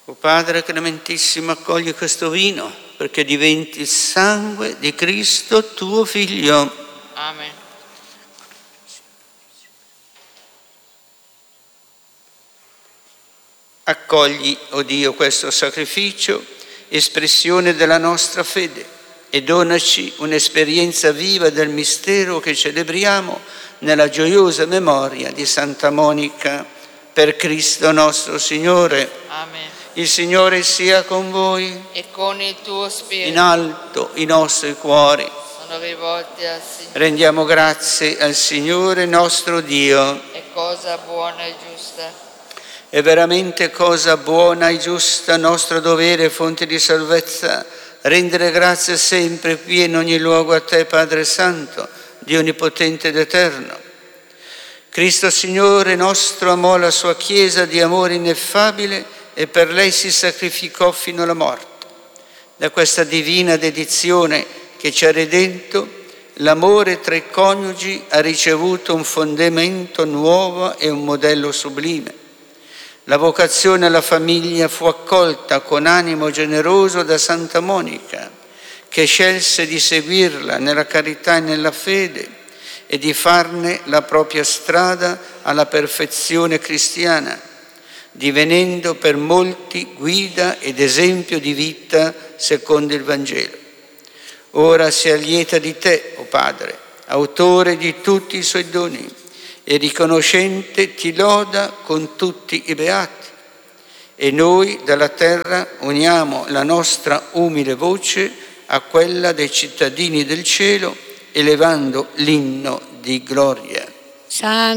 O Padre clementissimo, accogli questo vino perché diventi il sangue di Cristo tuo Figlio. Amen. Accogli, o Dio, questo sacrificio, espressione della nostra fede, e donaci un'esperienza viva del mistero che celebriamo nella gioiosa memoria di Santa Monica. Per Cristo nostro Signore. Amen. Il Signore sia con voi. E con il tuo spirito. In alto i nostri cuori. Sono rivolti al Signore. Rendiamo grazie al Signore nostro Dio. È cosa buona e giusta. È veramente cosa buona e giusta, nostro dovere e fonte di salvezza, rendere grazie sempre qui e in ogni luogo a Te, Padre Santo, Dio Onnipotente ed Eterno. Cristo Signore nostro amò la sua Chiesa di amore ineffabile e per lei si sacrificò fino alla morte. Da questa divina dedizione che ci ha redento, l'amore tra i coniugi ha ricevuto un fondamento nuovo e un modello sublime. La vocazione alla famiglia fu accolta con animo generoso da Santa Monica, che scelse di seguirla nella carità e nella fede e di farne la propria strada alla perfezione cristiana, divenendo per molti guida ed esempio di vita secondo il Vangelo. Ora sia lieta di Te, o Padre, autore di tutti i Suoi doni, e riconoscente ti loda con tutti i beati. E noi dalla terra uniamo la nostra umile voce a quella dei cittadini del cielo, elevando l'inno di gloria.